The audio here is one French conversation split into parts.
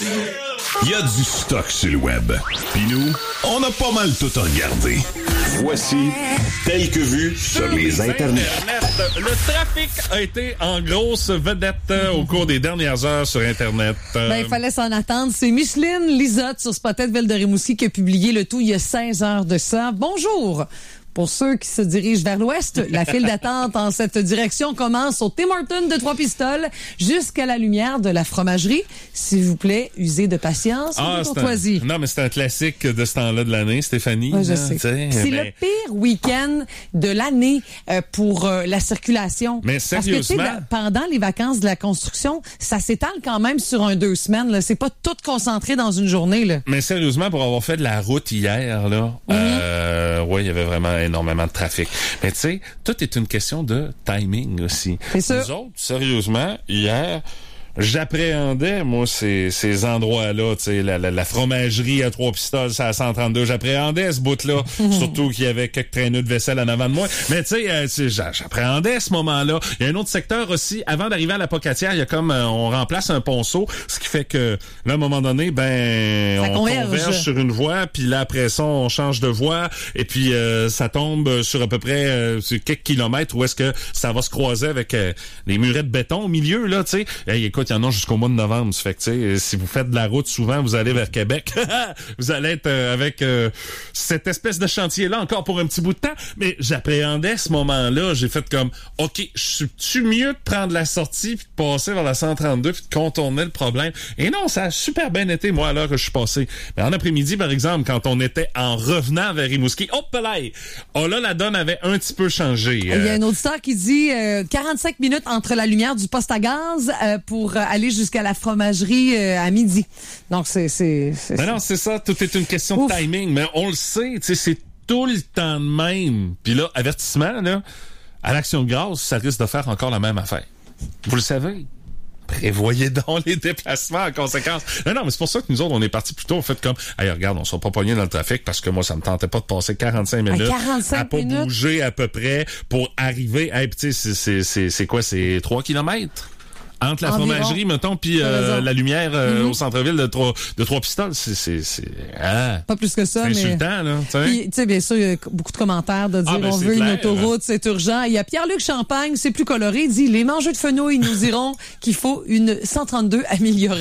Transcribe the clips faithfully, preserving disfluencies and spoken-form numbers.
Il y a du stock sur le web. Puis nous, on a pas mal tout regardé. Voici Tel que vu sur les internets. Internet. Le trafic a été en grosse vedette euh, au cours des dernières heures sur Internet. Euh, Ben, il fallait s'en attendre. C'est Micheline Lisotte sur Spotted Ville de Rimouski qui a publié le tout il y a seize heures de ça. Bonjour! Pour ceux qui se dirigent vers l'ouest, la file d'attente en cette direction commence au Tim Hortons de Trois-Pistoles jusqu'à la lumière de la fromagerie. S'il vous plaît, usez de patience ah, et de courtoisie. Un, non, mais c'est un classique de ce temps-là de l'année, Stéphanie. Oui, je là, sais. C'est mais... le pire week-end de l'année euh, pour euh, la circulation. Mais sérieusement... Parce que, pendant les vacances de la construction, ça s'étale quand même sur un deux semaines. Là. C'est pas tout concentré dans une journée. Là. Mais sérieusement, pour avoir fait de la route hier, là, mm-hmm. euh, ouais, il y avait vraiment énormément de trafic. Mais tu sais, tout est une question de timing aussi. C'est sûr. Nous autres, sérieusement, hier, j'appréhendais, moi, ces, ces endroits-là, tu sais, la, la, la fromagerie à Trois-Pistoles, c'est à cent trente-deux, j'appréhendais ce bout-là, surtout qu'il y avait quelques traîneaux de vaisselle en avant de moi. Mais tu sais, euh, j'appréhendais ce moment-là. Il y a un autre secteur aussi, avant d'arriver à la Pocatière, il y a comme, euh, on remplace un ponceau, ce qui fait que, là, à un moment donné, ben, ça on converge. converge sur une voie, puis là, après ça, on change de voie, et puis euh, ça tombe sur à peu près euh, sur quelques kilomètres où est-ce que ça va se croiser avec euh, les murets de béton au milieu, là, tu sais. Hey, écoute, il y en a jusqu'au mois de novembre. Ça fait que, tu sais, si vous faites de la route souvent, vous allez vers Québec. Vous allez être euh, avec euh, cette espèce de chantier-là encore pour un petit bout de temps. Mais j'appréhendais ce moment-là. J'ai fait comme, OK, je suis-tu mieux de prendre la sortie puis de passer vers la cent trente-deux puis de contourner le problème? Et non, ça a super bien été, moi, à l'heure que je suis passé. Mais en après-midi, par exemple, quand on était en revenant vers Rimouski, hop là! Oh là, la donne avait un petit peu changé. Il y a un auditeur qui dit euh, quarante-cinq minutes entre la lumière du poste à gaz euh, pour aller jusqu'à la fromagerie euh, à midi. Donc, c'est... c'est, c'est mais non, c'est ça. Tout est une question Ouf. de timing. Mais on le sait, tu sais, c'est tout le temps de même. Puis là, avertissement, là, à l'Action de grâce, ça risque de faire encore la même affaire. Vous le savez. Prévoyez donc les déplacements en conséquence. Non, non, mais c'est pour ça que nous autres, on est partis plutôt, on fait comme, hey, regarde, on sera pas pognés dans le trafic parce que moi, ça me tentait pas de passer quarante-cinq minutes quarante-cinq à pas minutes. bouger à peu près pour arriver. Hey, tu sais, c'est, c'est, c'est, c'est quoi? C'est trois kilomètres? Entre la Environ. fromagerie, mettons, puis euh, la lumière euh, mm-hmm. au centre-ville de Trois, de Trois-Pistoles, c'est... c'est, c'est ah, pas plus que ça, c'est mais... C'est insultant, là. Tu sais, bien sûr, il y a beaucoup de commentaires de dire ah, ben, on veut clair, une autoroute, hein. C'est urgent. Il y a Pierre-Luc Champagne, c'est plus coloré, il dit les mangeux de fenouil nous diront qu'il faut une cent trente-deux améliorée.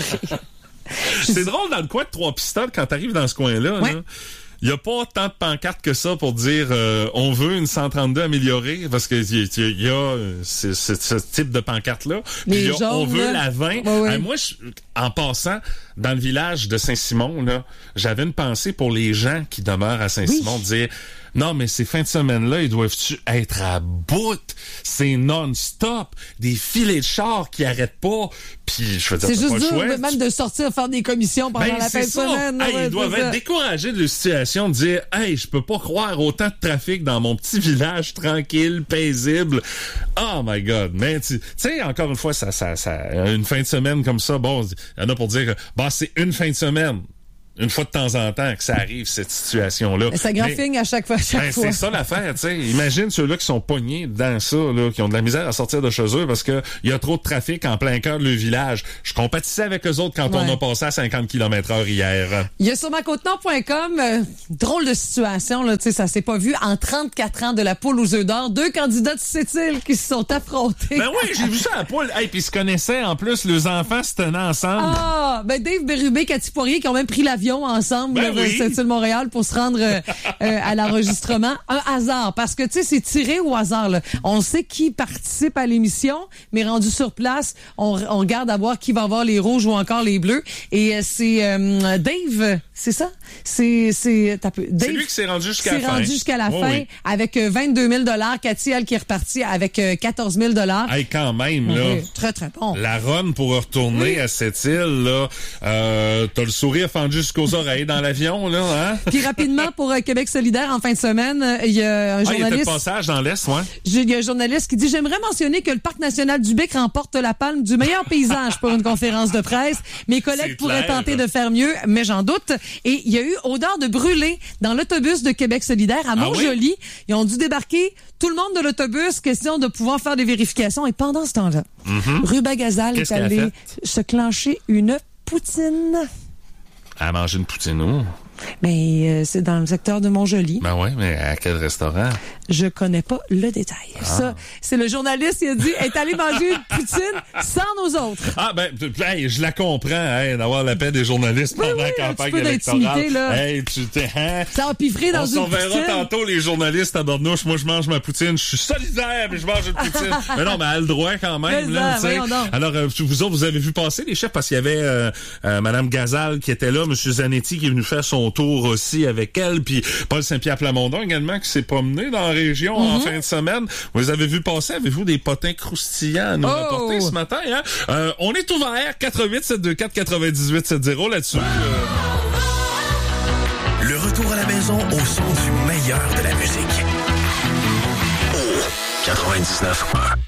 C'est drôle dans le coin de Trois-Pistoles, quand t'arrives dans ce coin-là, ouais. là. Il n'y a pas tant de pancartes que ça pour dire euh, on veut une cent trente-deux améliorée parce que il y, y, y a ce, ce, ce type de pancarte-là. Puis y a, jaunes, on veut la vingt. Ouais, ouais. Euh, moi, je, en passant dans le village de Saint-Simon, là, j'avais une pensée pour les gens qui demeurent à Saint-Simon, oui. de dire non, mais ces fins de semaine-là, ils doivent-tu être à bout? C'est non-stop. Des filets de chars qui arrêtent pas. Puis, je veux dire, c'est juste pas dur, le choix. Même de sortir faire des commissions pendant ben, la fin de semaine. Hey, ouais, ils doivent être découragés de la situation, de dire, hey, je peux pas croire autant de trafic dans mon petit village tranquille, paisible. Oh my God. Mais, tu sais, encore une fois, ça, ça, ça, une fin de semaine comme ça, bon, il y en a pour dire, bah, c'est une fin de semaine. Une fois de temps en temps que ça arrive, cette situation-là. Mais ça graphigne à chaque fois, à chaque ben, fois. C'est ça l'affaire, tu sais. Imagine ceux-là qui sont pognés dans ça, là, qui ont de la misère à sortir de chez eux parce que il y a trop de trafic en plein cœur de leur village. Je compatissais avec eux autres quand ouais. on a passé à cinquante kilomètres heure hier. Il y a sur ma côte nord point com, euh, drôle de situation, là, tu sais, ça s'est pas vu. En trente-quatre ans de la poule aux œufs d'or, deux candidats de Sept-Îles qui se sont affrontés. Ben oui, j'ai vu ça à la poule. Hey, puis ils se connaissaient, en plus, leurs enfants se tenaient ensemble. Ah, ben Dave Bérubé, Cathy Poirier, qui ont même pris l'avion ensemble ben oui. Sept-Îles-Montréal pour se rendre euh, euh, à l'enregistrement. Un hasard, parce que tu sais, c'est tiré au hasard. Là. On sait qui participe à l'émission, mais rendu sur place, on, on regarde à voir qui va avoir les rouges ou encore les bleus. Et euh, c'est euh, Dave, c'est ça? C'est c'est Dave, c'est lui qui s'est rendu jusqu'à la fin. C'est rendu jusqu'à la oh, fin oui. avec euh, vingt-deux mille dollars. Cathy, elle, qui est repartie avec euh, quatorze mille dollars. Hey, quand même, là. Oui, très, très bon. La run pour retourner oui. à Sept-Îles, là. Euh, t'as le sourire fendu jusqu'aux oreilles dans l'avion, là, hein? Puis rapidement, pour euh, Québec solidaire, en fin de semaine, il y a un ah, journaliste... il y a fait passage dans l'Est, ouais. Il y a un journaliste qui dit « J'aimerais mentionner que le Parc national du Bic remporte la palme du meilleur paysage pour une conférence de presse. Mes collègues C'est pourraient clair. tenter de faire mieux, mais j'en doute. » Et il y a eu odeur de brûlé dans l'autobus de Québec solidaire à Montjoly. Ah oui? Ils ont dû débarquer tout le monde de l'autobus, question de pouvoir faire des vérifications. Et pendant ce temps-là, mm-hmm. Ruba Gazal est allé se clencher une poutine. À manger une poutine où? Mais euh, c'est dans le secteur de Montjoly. Ben ouais, mais à quel restaurant? Je connais pas le détail. Ah. Ça, c'est le journaliste qui a dit est allé manger une poutine sans nos autres. Ah ben, hey, je la comprends, hey, d'avoir la paix des journalistes pendant oui, la campagne électorale. Là. Hey, tu t'es, hein? Ça a piffré dans On une poutine. On s'en verra tantôt les journalistes à Bordeaux. Moi, je mange ma poutine. Je suis solidaire, mais je mange une poutine. Mais non, mais elle a le droit quand même. Là, ça, alors, euh, vous autres, vous avez vu passer les chefs parce qu'il y avait euh, euh, Mme Gazal qui était là, M. Zanetti qui est venu faire son tour aussi avec elle, puis Paul Saint-Pierre Plamondon également qui s'est promené dans la région mm-hmm. en fin de semaine. Vous les avez vu passer? Avez-vous des potins croustillants à nous oh. rapporter ce matin? Hein? Euh, on est ouvert quatre un huit sept deux quatre neuf huit sept zéro là-dessus. Euh... Le retour à la maison au son du meilleur de la musique. quatre-vingt-dix-neuf un.